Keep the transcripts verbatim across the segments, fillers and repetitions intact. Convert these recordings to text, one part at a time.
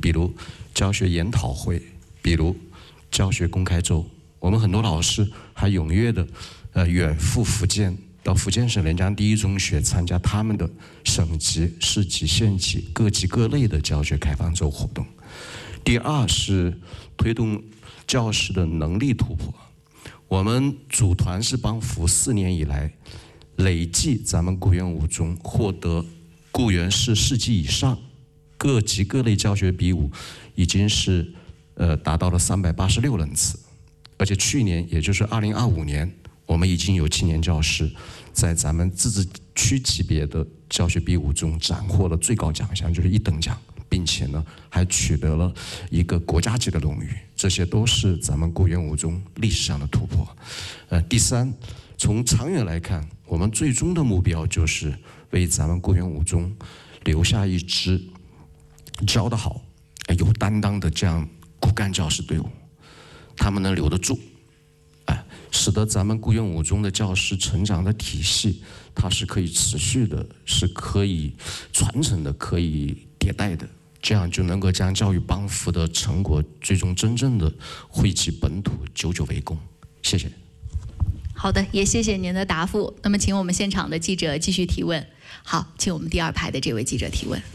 比如教学研讨会，比如教学公开周。我们很多老师还踊跃的呃远赴福建，到福建省连江第一中学参加他们的省级、市级、县级各级各类的教学开放周活动。第二是推动教师的能力突破。我们组团是帮扶四年以来，累计咱们固原五中获得固原市市级以上各级各类教学比武，已经是呃达到了三百八十六人次。而且去年，也就是二零二五年，我们已经有青年教师在咱们自治区级别的教学比武中斩获了最高奖项，就是一等奖，并且呢还取得了一个国家级的荣誉。这些都是咱们固原五中历史上的突破。呃，第三，从长远来看，我们最终的目标就是为咱们固原五中留下一支教得好、有担当的这样骨干教师队伍。他们能留得住，哎，使得咱们固原五中的教师成长的体系，它是可以持续的，是可以传承的，可以迭代的，这样就能够将教育帮扶的成果，最终真正的惠及本土，久久为功。谢谢。 好的，也谢谢您的答复。那么，请我们现场的记者继续提问。好，请我们第二排的这位记者提问。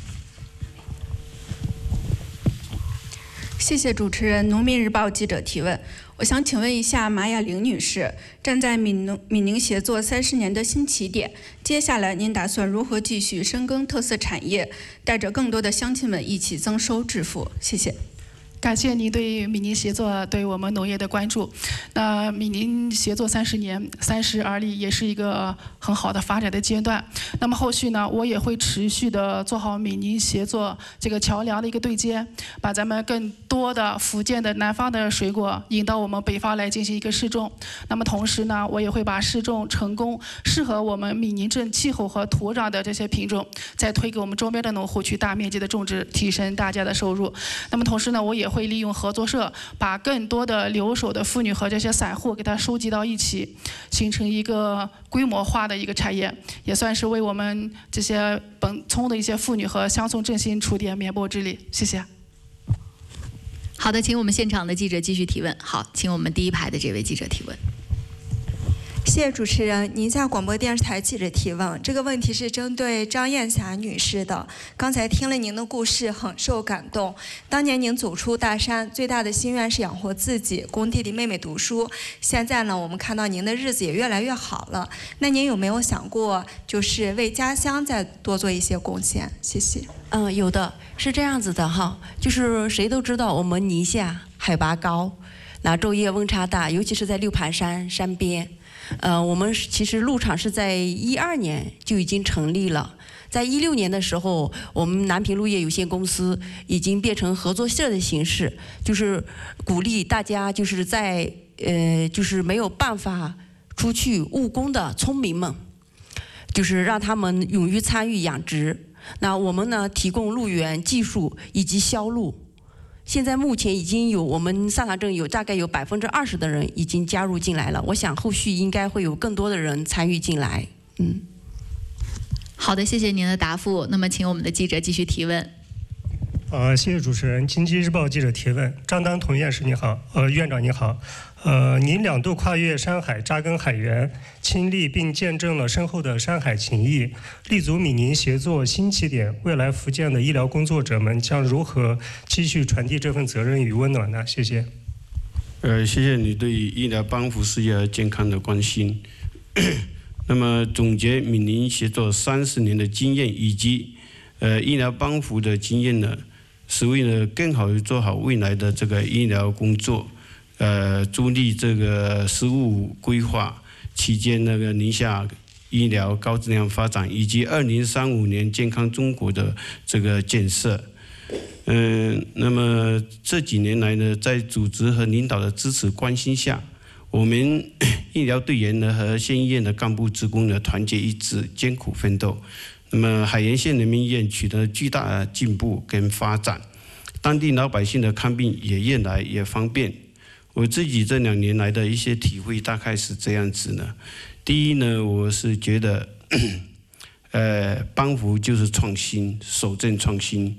谢谢主持人。农民日报记者提问，我想请问一下马雅玲女士，站在闽农闽宁协作三十年的新起点，接下来您打算如何继续深耕特色产业，带着更多的乡亲们一起增收致富？谢谢。 感谢您对闽宁协作对我们农业的关注。那闽宁协作三十年，三十而立，也是一个很好的发展的阶段。那么后续呢，我也会持续的做好闽宁协作这个桥梁的一个对接，把咱们更多的福建的南方的水果引到我们北方来进行一个试种。那么同时呢，我也会把试种成功、适合我们闽宁镇气候和土壤的这些品种，再推给我们周边的农户去大面积的种植，提升大家的收入。那么同时呢，我也会利用合作社，把更多的留守的妇女和这些散户给它收集到一起，形成一个规模化的一个产业，也算是为我们这些本村的一些妇女和乡村振兴出点绵薄之力。谢谢。 好的，请我们现场的记者继续提问。好，请我们第一排的这位记者提问。 谢谢主持人，您在广播电视台记者提问，这个问题是针对张艳霞女士的。刚才听了您的故事，很受感动。当年您走出大山，最大的心愿是养活自己，供弟弟妹妹读书。现在呢，我们看到您的日子也越来越好了。那您有没有想过，就是为家乡再多做一些贡献？谢谢。 嗯，有的，是这样子的哈，就是谁都知道我们宁夏海拔高，那昼夜温差大，尤其是在六盘山山边。呃，我们其实鹿场是在一二年就已经成立了，在一六年的时候，我们南平鹿业有限公司已经变成合作社的形式，就是鼓励大家就是在呃就是没有办法出去务工的村民们，就是让他们勇于参与养殖。那我们呢，提供鹿园技术以及销路。现在目前已经有我们上塘镇有大概有百分之二十的人已经加入进来了，我想后续应该会有更多的人参与进来。嗯， 好的，谢谢您的答复。那么，请我们的记者继续提问。 呃，谢谢主持人。经济日报记者提问，张当同院士你好，呃，院长你好。呃，您两度跨越山海，扎根海原，亲历并见证了深厚的山海情谊，立足闽宁协作新起点，未来福建的医疗工作者们将如何继续传递这份责任与温暖呢？谢谢。 呃，谢谢你对医疗帮扶事业和健康的关心。那么总结闽宁协作三十年的经验以及呃医疗帮扶的经验呢，是为了更好地做好未来的这个医疗工作。呃，助力这个实务规划期间那个宁夏医疗高质量发展，以及二零三五年健康中国的这个建设。嗯、呃，那么这几年来呢，在组织和领导的支持关心下，我们医疗队员呢和县医院的干部职工呢团结一致，艰苦奋斗。那么海盐县人民医院取得巨大的进步跟发展，当地老百姓的看病也越来越方便。我自己这两年来的一些体会大概是这样子呢。第一呢，我是觉得，呃，帮扶就是创新，守正创新。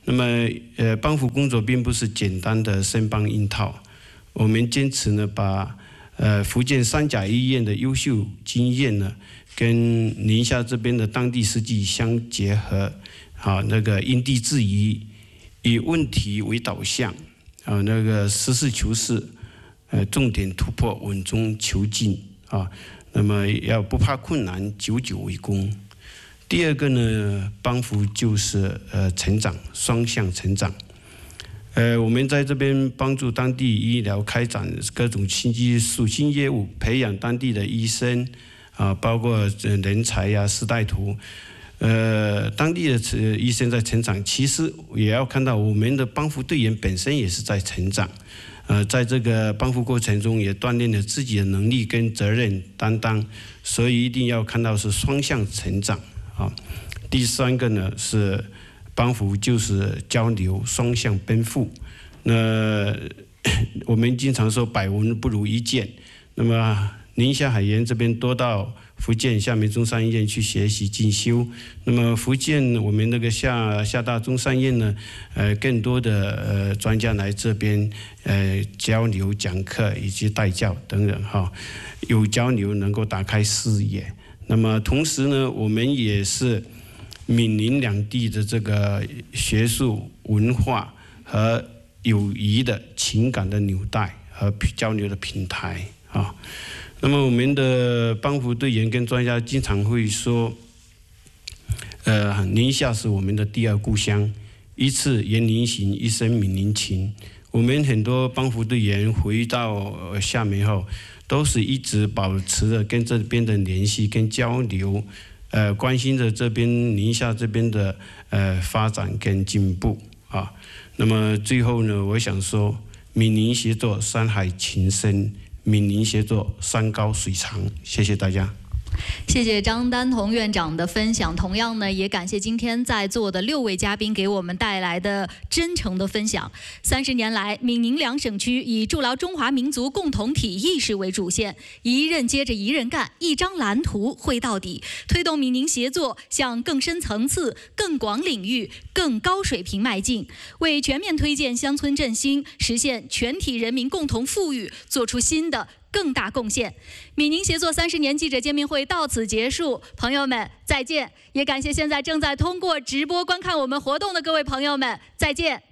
那么呃，帮扶工作并不是简单的申帮应套，我们坚持呢把呃福建三甲医院的优秀经验呢，跟宁夏这边的当地实际相结合，啊，那个因地制宜，以问题为导向，啊，那个实事求是，呃，重点突破，稳中求进，啊，那么要不怕困难，久久为功。第二个呢，帮扶就是呃成长，双向成长。呃，我们在这边帮助当地医疗开展各种新技术、新业务，培养当地的医生啊，包括人才呀、士大夫。呃，当地的医生在成长，其实也要看到我们的帮扶队员本身也是在成长。呃，在这个帮扶过程中，也锻炼了自己的能力跟责任担当，所以一定要看到是双向成长。啊，第三个呢是帮扶就是交流，双向奔赴。那我们经常说百闻不如一见。那么宁夏海盐这边多到福建厦门中山医院去学习进修。那么福建我们那个厦厦大中山院呢，呃，更多的呃专家来这边呃交流、讲课以及带教等等哈，有交流能够打开视野。那么同时呢，我们也是闽宁两地的这个学术文化和友谊的情感的纽带和交流的平台啊。那么我们的帮扶队员跟专家经常会说，呃，宁夏是我们的第二故乡，一次延宁行，一生闽宁情。我们很多帮扶队员回到厦门后，都是一直保持着跟这边的联系跟交流，呃，关心着这边宁夏这边的呃发展跟进步啊。那么最后呢，我想说，闽宁协作，山海情深；闽宁协作，山高水长。谢谢大家。 谢谢张丹同院长的分享，同样呢，也感谢今天在座的六位嘉宾给我们带来的真诚的分享。三十年来，闽宁两省区以筑牢中华民族共同体意识为主线，一任接着一任干，一张蓝图绘到底，推动闽宁协作向更深层次、更广领域、更高水平迈进，为全面推进乡村振兴、实现全体人民共同富裕做出新的更大贡献。闽宁协作三十年记者见面会到此结束，朋友们再见！也感谢现在正在通过直播观看我们活动的各位朋友们，再见。